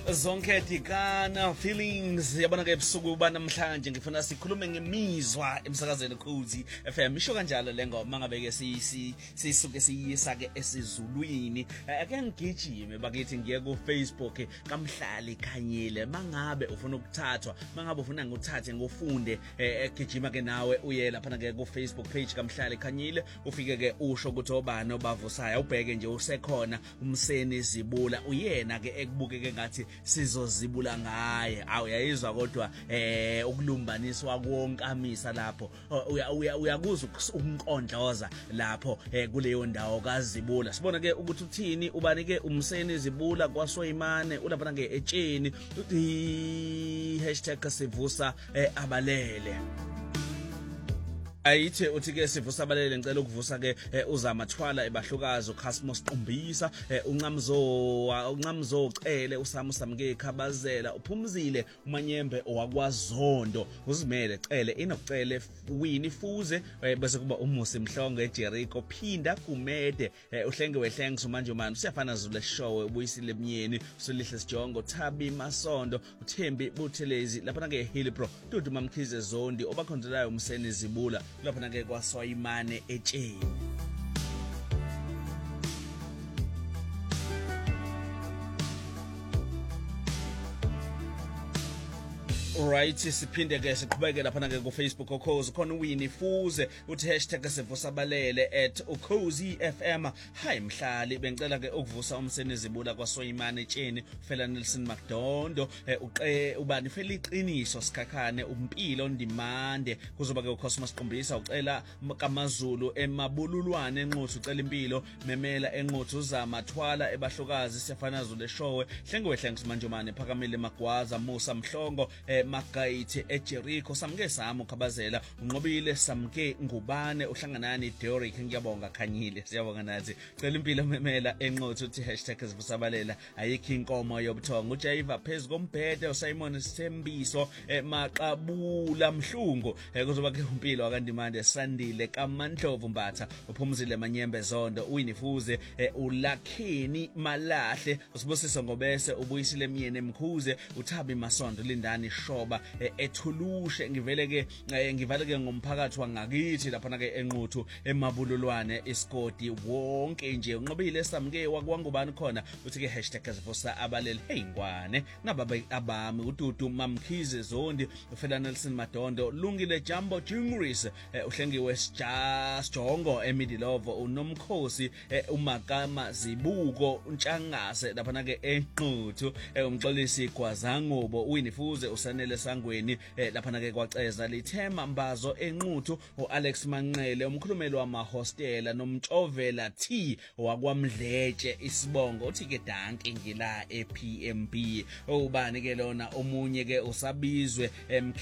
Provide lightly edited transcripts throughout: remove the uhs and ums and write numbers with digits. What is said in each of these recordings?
zonke dikana feelings yabona ke ebusuku banamhlanje ngifuna sikhulume ngemizwa emsakazweni Ukhozi FM isho kanjalo lengoma ngabe ke sisuke siyisa ke esizulwini ake ngigijime bakithi ngiye ku Facebook kamhlali khanyile mangabe ufuna ukuthathwa mangabe ufuna nguthathe ngofunde egijima ke nawe uye lapha ke ku Facebook page kamhlali khanyile ufike ke usho ukuthi obani obavusayo ubheke nje usekhona umseni zibula uyena ke ekubukeke ngathi sizozibula ngaye awuyayizwa kodwa ukulumbaniswa konkamisa lapho uyakuzwa ukunkondloza lapho kuleyo ndawo kazibula sibona ke ukuthi uthini ubani ke umseni zibula kwaSoyimane ulapha ke etsheni #sivusa abalele ayithi uthi ke sivusa abalele ngicela ukuvusa ke uzamathwala ebahlukazi uCosmos Qumbisa uncamzo cele usamo samke khabazela uphumzile umanyembe owakwaZondo uzimele cele inokucele wini fuze bese kuba umusi mhlongo eJericho phinda kumede uhlenge wehlenge manje manje siyafana zule show ubuyisile emnyeni usulihle sijongo Thabi Masondo uThembi Buthelezi lapha ke Hillbro Dudu Mamkhize Zondi obakhondelayo umseni zibula lapha ke kwaSoyimane etsheni right siphinde ke siqhubeke lapha ke ku Facebook Ukhozi khona uWinnie Fuze uthi #sivusabalele @Ukhozi FM hi mhlali bengicela ke ukuvusa umseni zibula kwaSoyimane etsheni Fela Nelson McDondo ubani fela iqiniso sikhakhane umpilo ndimande kuzoba ke uCosmos Qumbisa ucela kaMazulu emabululwane enquthu ucela impilo memela enquthu uzamathwala ebahlukazi siyafana zule show hlenge wehlenge manje manje phakamile Magwaza Musa Mhlongo Magayithi eJericho samke sami ukhabazela unqobile samke ngubane uhlanganani Derek ngiyabonga khanyile siyabonga nathi cela impilo memela enqotho uthi #sivusabalela ayikho inkomo yobuthongo uJaiva phezukombhede uSimon Sithembiso maqabula mhlungu kuzoba ke impilo akandimande Sandile kaMandlovu Mbatha uphumzile Manyembe Zondo uWinifuze uLakheni Malahle usibusise ngobese ubuyisile emyeni emkhuze uThabi Masondo Lindani shoba ethulushe ngivale ke ngomphakathi wangakithi lapha ke enquthu emabululwane iskoti wonke nje unqobile samke wakwangubani khona uthi ke #sivusa abalele hey ngwane nababa abami uDudu Mamkhize Zondi uFela Nelson Madondo Lungile Jambo Jingris uhlengiwe Sijongo eMidilovo uNomkhosi uMakama Zibuko uNtshangase lapha ke enquthu umxolisi Gwazangobo uWinifuze usanele sangweni lapha ke kwaceza lithema mbazo enquthu uAlex Manqele umkhulumeli wamahostela nomtshovela T wakwamdletshe isibongo uthi ke danki ngila ePMB ubani ke lona omunye ke usabizwe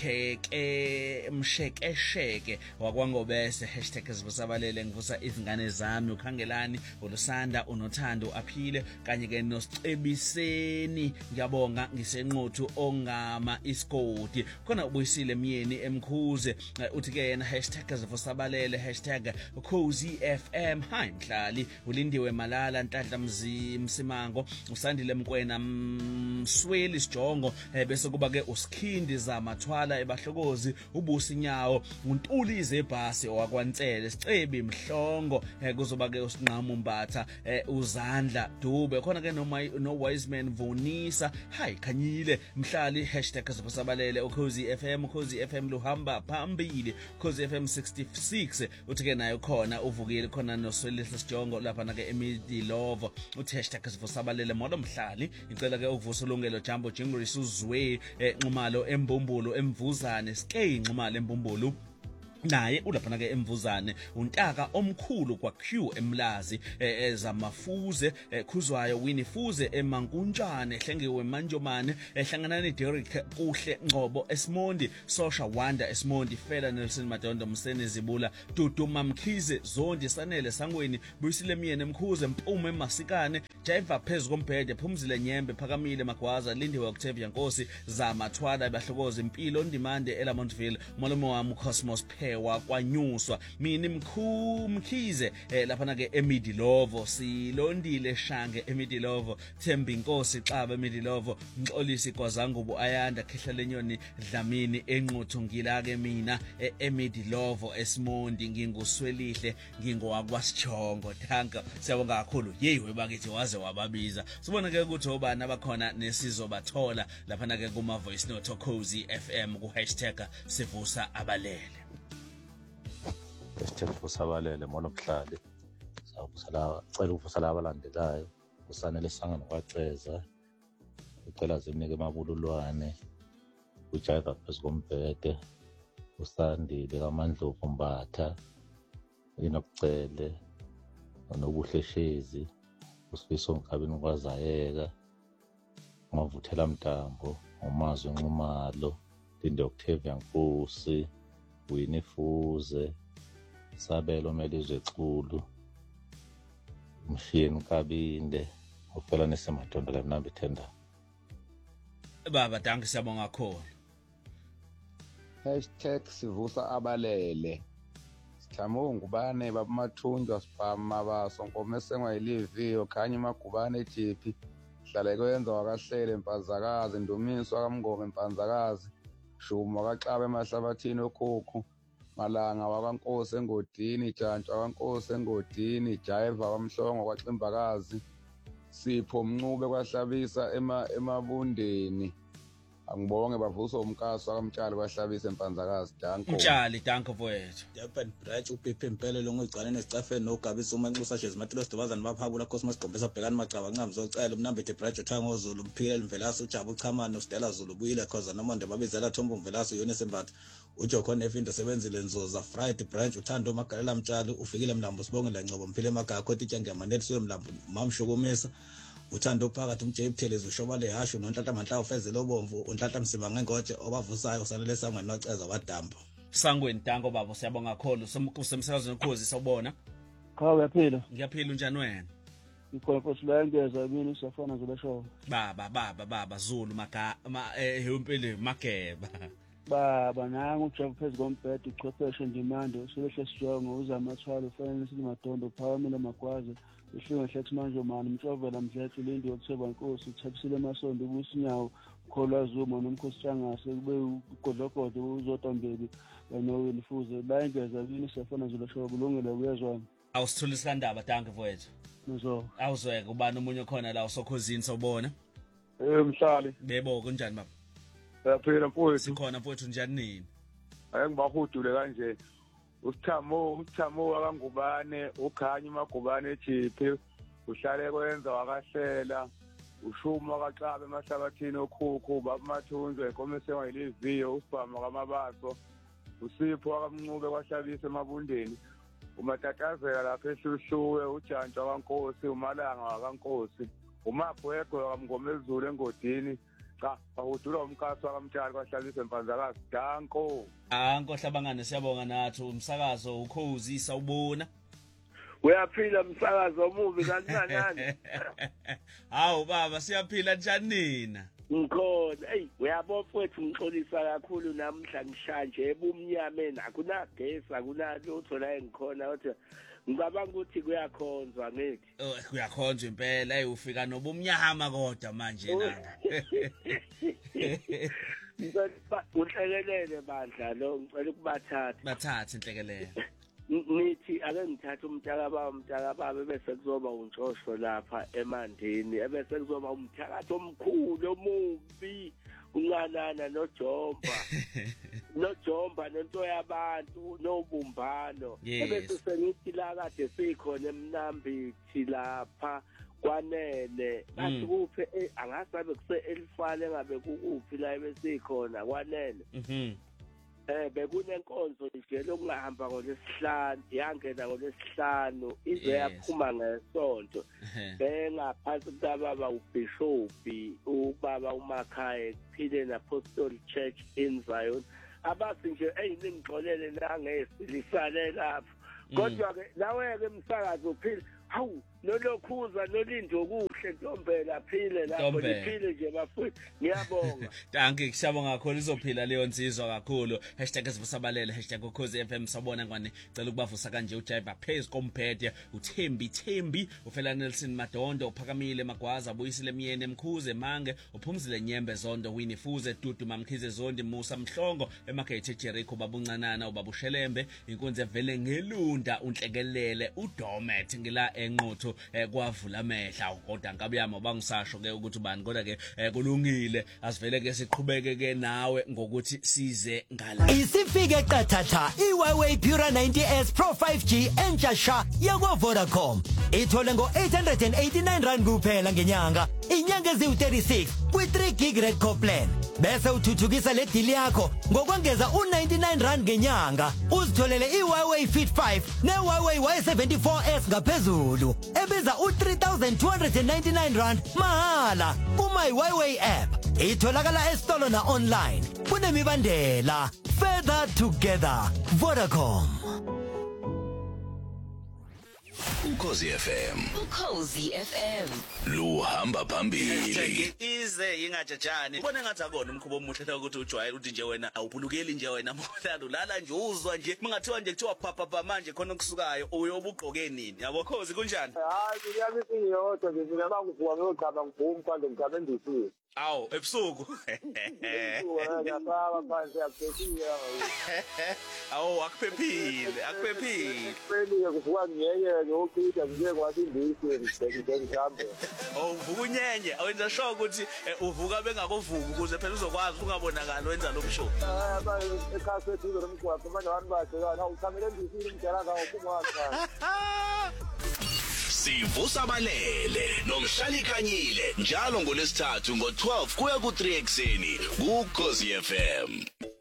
mshekesheke wakwangobese #sivusabalele ngivusa izingane zami ukhangelani uLusanda uNothando aphile kanye ke noSicebiseni ngiyabonga ngisenquthu ongama iskoti khona ubuyisile emyeni emkhuze uthi ke yena #sivusabalele #Ukhozi FM hi mhlali ulindiwe Malala Nhlanhla Msimango usandile Mkwena Msweli Sijongo bese kuba ke uSkhindi zamathwala ebahlokozi uBusinyawo uNtulize ebhasi owakwantsele Sicebi Mhlongo kuzoba ke uSinqamu Mbatha uZandla Dube khona ke no Wiseman Vonisa hi khanyile mhlali #sivusabalele Ukhozi FM luhamba phambili Ukhozi FM 66 uthi ke nayo khona uvukile khona noSwelihle Sijongo lapha ke eMidilovo uthi #sivusabalele modo mhlali ngicela ke ukuvusa ulungelo Jambo Jingris uzwe Nxumalo Embumbulo Emvuzane Skey Nxumalo Embumbulu naye ulapha ke emvuzane untaka omkhulu kwaQ emlazi ezamafuze khuzwayo Winifuze emankuntshane hlengiwe manjomane ehlanganani Derek kuhle Ngcobo Esmondi Sosha Wanda Esmondi Fela Nelson Madondo Mseni Zibula Dudu Mamkhize Zondi Sanele Sangweni Buyisile emyeni emkhuze Mpume Masikane Jaiva phezukombhede Phumzile Nyembe Phakamile Magwaza Lindiwe Octavia Nkosi Zamathwala bahlokoza impilo ndimande eLamontville molomo wami Cosmos kwakhewa kwanyuswa mina Mkhize lapha ke eMidilovo silondile Shange eMidilovo Thembi Inkosi Xaba eMidilovo Mxolisi Kwazangubu Ayanda Khehla lenyoni Dlamini enquthu ngila ke mina eMidilovo eSimondi nginguswelihle ngingowakwaSichongo thanka siyabonga kakhulu yeyiwe bakithi waze wababiza sibona ke ukuthi obani abakhona nesizobathola lapha ke kuma voice note Ukhozi FM ku #sivusa abalele #sivusa abalele mona obuhlali sawubusala cela ukuvusala abalandelayo usanele sanga nokwaceza ucela zimnike emabululwane uJaiva phezikombhede usandile kaMandlovu Mbatha inokucele nobuhleshezi usifiso ngikabini kwazayeka ngavuthela Mtambo umazwe Nxumalo Linde Octavia Nkosi Winnie Fuze Sabelo Melizwe Xulu Mshiyeni Kabinde ufela nesemadondo lemnambi tenda baba danke siyabonga kakhulu #sivusa abalele Sithamo ngubane babamathunjwa sipama basonkomo esengwayiliviyo khanye magubane ejipi hlale kwenza wakahlele Mpanzakazi Ndumiswa kaMngoma Mpanzakazi Shuma kaXaba emahlabathini okhokho Malanga wakwaNkosi engodini Jantshi wakwaNkosi engodini Jaiva kwamhlongo kwaXimbakazi Sipho Mncube kwahlabisa emabundeni angibonge bavusa umkaso akamtshali kwahlabisa Mpanzakazi danko Mtshali danko mfowethu Japan Branch uPipi Mpele longigcane nesicafeni nogabisa uma nxusa shezi Matilos Dobazana baphabula Cosmos Gqombisa bhekani macaba ngamzocela umnambethe Branch uThango Zulu Mphile Mvelaso uJabu Chamani noStella Zulu buyile khoza nomonde babizela Thombo Mvelaso yona sembatha uJoko Nefindo sebenzile Nzoza Friday Branch uThando Magalela Mtshali ufikile Mlambo Sibonge la Ngcobo Mphile emakhaya khothi ityange Manetsi Mlambo mamshukumisa uthando phakathi umJay Buthelezi ushoba lehashu nonhlahla manhla ufezele obomvu unhlahla Msimba ngengoje obavusayo usanele sangweni waceza wadamba sangweni danko baba siyabonga kakhulu semsakazweni Ukhozi sawubona Cha uyaphila ngiyaphila unjani wena Ngikhona Nkosi bayangeza mina usafana zolesho baba Zulu hempele mageba baba nangu uJabu phezikombhede uChwepheshe Ndimande uSelehle Sijongo uzamathwalo ufanele simadondo phawamela magwaze Uhlinga Hlex manje manje Mtshovela Mdletshe Lindi yokutheba Nkosi uthabisile emasondo ubusinyawo ukholwa Zuma nomkhosi Tshangase kube ugodlogodo uzotombeli noWinnie Fuze bayengeza mina siyafana zolesho kulungile kuyezwana awusithulisa ndaba danke mfowethu Nizo awuzweke ubani umunye khona la usokhozini sawubona Mhlali bebo kunjani baba yaphela mfowethu sikhona mfowethu njani nini ayengibahudule kanje Usithamo akangubane ukhanya magubane ejipi uhlale kwenza wakahlela ushuma kaXaba emahlabathini okhukhu babamathunjwa inkomo esengwayiliviyo usibhama kwamabaso usipho akamncube kwahlabisa emabundeni umatatazela lapha ehluhluwe ujantshi wakwaNkosi umalanga wakwaNkosi umabhwego wakamngoma ezulu engodini cha bahudula umkaso wakamtshali kwahlabisa Mpanzakazi danko nkohlabangane siyabonga nathi umsakazo Ukhozi sawubona uyaphila umsakazo omubi kanjani hawu baba siyaphila njani nina ngikhona uyabona mfowethu ngixolisa kakhulu namhla ngishanje ebumnyameni akunagesi akunalutho la engikhona kodwa ngicabanga ukuthi kuyakhonzwa ngithi kuyakhonzwa impela ufika nobumnyama kodwa manje nana unhlekelele bandla lo ngicela bathathe inhlekelele nithi ake ngithathe umntaka baba bese kuzoba untshosho lapha emandeni ebese kuzoba umthakathi omkhulu omubi unganana nojomba nento yabantu nobumbano ebese sengithi la kade sikhona eMnambithi lapha kwanele bathi kuphe angasabe kuse elifane ngabe kukuphi la ebesikhona kwanele bekunenkonzo nje lokungahamba ngoLesihlanu yangena ngoLesihlanu ize yaphuma ngesonto bengaphansi kutababa uBishophi ubaba uMakhaya kuphile Apostle Church in Zion abasi nje eyiningixolele nangesilisane lapho kodwa ke nawe ke umsakazo uphile hawu nolokhuza nolindo kuhle Ntombela aphile lapho niphile nje bafowethu ngiyabonga Danke kusabonga kakhulu izophila leyo nsizwa kakhulu #sivusabalele #ukhozi FM sabona ngwane cela ukubavusa kanje uJaiva Phase Kompete uThembi ufela Nelson Madondo uphakamile Magwaza Buyisile Myeni Mkhuze Mange uphumzile Nyembe Zondo Winnie Fuze Dudu Mamkhize Zondi Musa Mhlongo emakhethe Jericho babuncanana ubabushelembe inkunzi evele ngelunda unhlekelele uDomet ngila enquthu kwavula amehla kodwa ngabuyama bangisasho ke ukuthi bani kodwa ke kulungile asivele ke siqhubeke ke nawe ngokuthi size ngala isifike qathatha iHuawei Pura 90s Pro 5G entsha yakwa Vodacom ithole ngo889 rand kuphela ngenyanga inyanga eziwu36 kwi3 gig red core plan bese uthuthukisa le deal yakho ngokwongeza u99 rand ngenyanga uzitholele iHuawei Fit 5 neHuawei Y74s ngaphezulu ebiza u3299 rand mahala kuma iHuawei app itholakala esitolo na online kunemibandela further together Vodacom Ukhozi FM luhamba phambili ize ingajajani ubone ngathi akona umkhubo omuhle ukuthi ujwayele ukuthi nje wena awubulukeli nje wena mhlalo lala nje uzwa nje mingathiwa nje kuthiwa phapha manje khona okusukayo uyobugqoke nini yabo Khozi kunjani hayi ngiyabisi yodwa nje mina bakuvuka ngiyogaba ngibhumi kwande ngigaba endisini awu ebusuku ngiyababa phansi yaphethiya awu akuphephile Phelile kuvuka ngiyeke ngokhida nje kwathi indisi ngikhambe uvuka unyenye awenza sure ukuthi uvuka bengakuvuki ukuze phela uzokwazi ungabonakala wenza lo mshow ekhasi ethu lomgwaqo manje abantu bahlekana ukhamele endisini umdala kawo kumaka Sivusabalele nomhlali khanyile njalo ngolesithathu ngo12 kuya ku3 ekseni ku Ukhozi FM